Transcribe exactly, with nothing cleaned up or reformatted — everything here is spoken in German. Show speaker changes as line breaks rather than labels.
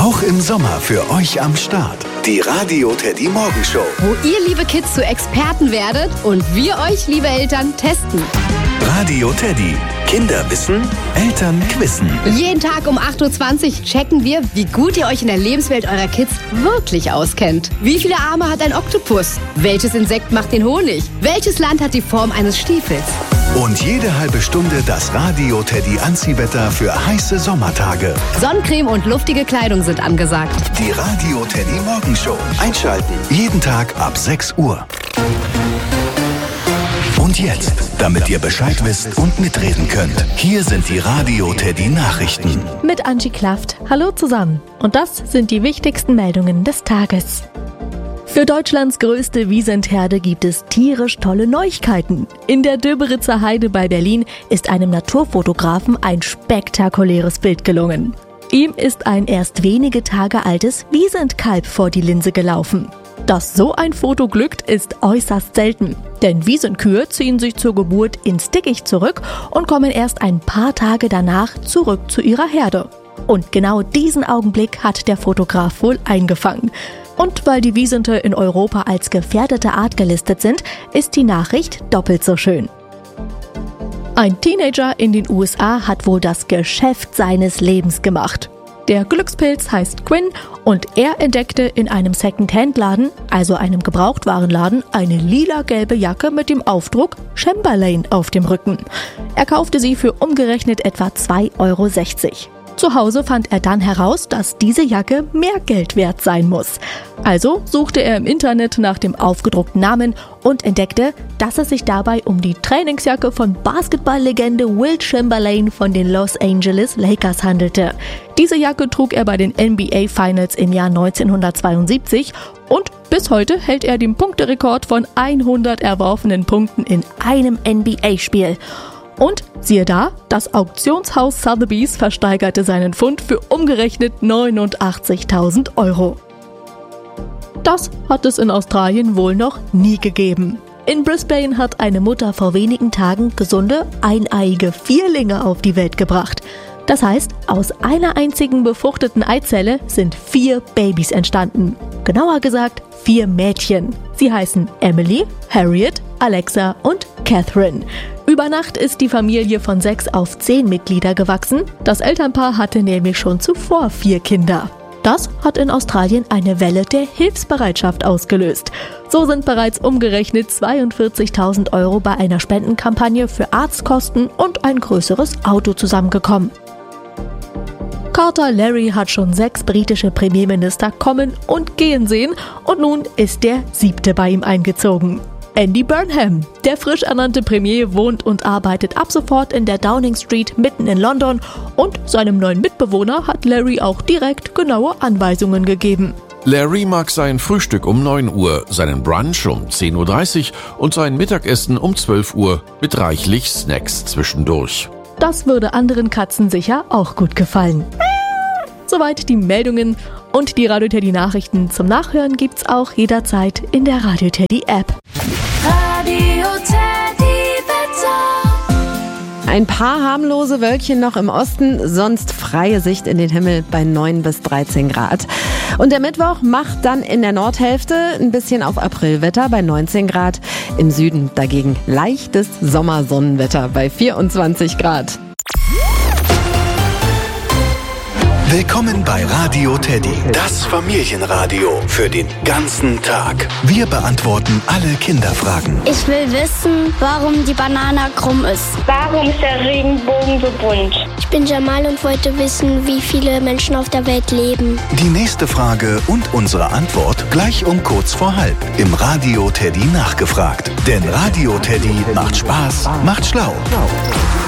Auch im Sommer für euch am Start. Die Radio Teddy Morgenshow.
Wo ihr, liebe Kids, zu Experten werdet und wir euch, liebe Eltern, testen.
Radio Teddy. Kinder wissen, Eltern quissen.
Jeden Tag um acht Uhr zwanzig checken wir, wie gut ihr euch in der Lebenswelt eurer Kids wirklich auskennt. Wie viele Arme hat ein Oktopus? Welches Insekt macht den Honig? Welches Land hat die Form eines Stiefels?
Und jede halbe Stunde das Radio Teddy Anziehwetter für heiße Sommertage.
Sonnencreme und luftige Kleidung sind angesagt.
Die Radio Teddy Morgenshow. Einschalten. Jeden Tag ab sechs Uhr. Und jetzt, damit ihr Bescheid wisst und mitreden könnt, hier sind die Radio Teddy Nachrichten.
Mit Angie Klaft. Hallo zusammen. Und das sind die wichtigsten Meldungen des Tages. Für Deutschlands größte Wiesentherde gibt es tierisch tolle Neuigkeiten. In der Döberitzer Heide bei Berlin ist einem Naturfotografen ein spektakuläres Bild gelungen. Ihm ist ein erst wenige Tage altes Wiesentkalb vor die Linse gelaufen. Dass so ein Foto glückt, ist äußerst selten. Denn Wiesenkühe ziehen sich zur Geburt ins Dickicht zurück und kommen erst ein paar Tage danach zurück zu ihrer Herde. Und genau diesen Augenblick hat der Fotograf wohl eingefangen. Und weil die Wiesente in Europa als gefährdete Art gelistet sind, ist die Nachricht doppelt so schön. Ein Teenager in den U S A hat wohl das Geschäft seines Lebens gemacht. Der Glückspilz heißt Quinn und er entdeckte in einem Second-Hand-Laden, also einem Gebrauchtwarenladen, eine lila-gelbe Jacke mit dem Aufdruck Chamberlain auf dem Rücken. Er kaufte sie für umgerechnet etwa zwei Euro sechzig. Zu Hause fand er dann heraus, dass diese Jacke mehr Geld wert sein muss. Also suchte er im Internet nach dem aufgedruckten Namen und entdeckte, dass es sich dabei um die Trainingsjacke von Basketballlegende Wilt Chamberlain von den Los Angeles Lakers handelte. Diese Jacke trug er bei den N B A Finals im Jahr neunzehnhundertzweiundsiebzig und bis heute hält er den Punkterekord von hundert erworfenen Punkten in einem N B A-Spiel. Und siehe da, das Auktionshaus Sotheby's versteigerte seinen Fund für umgerechnet neunundachtzigtausend Euro. Das hat es in Australien wohl noch nie gegeben. In Brisbane hat eine Mutter vor wenigen Tagen gesunde, eineiige Vierlinge auf die Welt gebracht. Das heißt, aus einer einzigen befruchteten Eizelle sind vier Babys entstanden. Genauer gesagt, vier Mädchen. Sie heißen Emily, Harriet, Alexa und Catherine. Über Nacht ist die Familie von sechs auf zehn Mitglieder gewachsen. Das Elternpaar hatte nämlich schon zuvor vier Kinder. Das hat in Australien eine Welle der Hilfsbereitschaft ausgelöst. So sind bereits umgerechnet zweiundvierzigtausend Euro bei einer Spendenkampagne für Arztkosten und ein größeres Auto zusammengekommen. Carter Larry hat schon sechs britische Premierminister kommen und gehen sehen und nun ist der siebte bei ihm eingezogen. Andy Burnham, der frisch ernannte Premier, wohnt und arbeitet ab sofort in der Downing Street mitten in London und seinem neuen Mitbewohner hat Larry auch direkt genaue Anweisungen gegeben.
Larry mag sein Frühstück um neun Uhr, seinen Brunch um zehn Uhr dreißig und sein Mittagessen um zwölf Uhr mit reichlich Snacks zwischendurch.
Das würde anderen Katzen sicher auch gut gefallen. Soweit die Meldungen und die Radio Teddy Nachrichten zum Nachhören gibt's auch jederzeit in der Radio Teddy App.
Radio Teddy Wetter.
Ein paar harmlose Wölkchen noch im Osten, sonst freie Sicht in den Himmel bei neun bis dreizehn Grad. Und der Mittwoch macht dann in der Nordhälfte ein bisschen auf Aprilwetter bei neunzehn Grad. Im Süden dagegen leichtes Sommersonnenwetter bei vierundzwanzig Grad.
Willkommen bei Radio Teddy, das Familienradio für den ganzen Tag. Wir beantworten alle Kinderfragen.
Ich will wissen, warum die Banane krumm ist.
Warum ist der Regenbogen so bunt?
Ich bin Jamal und wollte wissen, wie viele Menschen auf der Welt leben.
Die nächste Frage und unsere Antwort gleich um kurz vor halb im Radio Teddy nachgefragt. Denn Radio Teddy macht Spaß, macht schlau.